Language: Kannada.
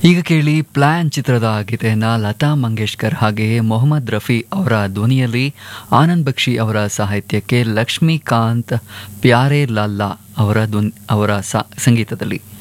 ಈಗ ಕೇಳಿ ಪ್ಲಾನ್ ಚಿತ್ರದ ಗೀತೆಯನ್ನು ಲತಾ ಮಂಗೇಶ್ಕರ್ ಹಾಗೆಯೇ ಮೊಹಮ್ಮದ್ ರಫಿ ಅವರ ಧ್ವನಿಯಲ್ಲಿ ಆನಂದ್ ಬಕ್ಷಿ ಅವರ ಸಾಹಿತ್ಯಕ್ಕೆ ಲಕ್ಷ್ಮೀಕಾಂತ್ ಪ್ಯಾರೆ ಲಾಲ್ಲಾ ಅವರ ಸಂಗೀತದಲ್ಲಿ